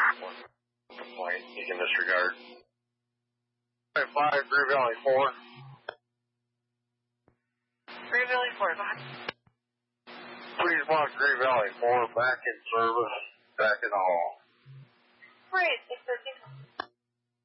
Complaint, you can disregard. 5, Green Valley 4. Green Valley 4, go ahead. Please block Green Valley 4 back in service, back in the hall. 48613.